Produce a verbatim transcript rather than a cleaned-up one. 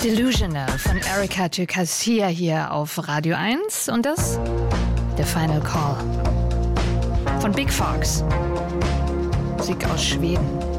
Delusional von Erika Garcia hier auf Radio eins und das The Final Call von Big Fox. Musik aus Schweden.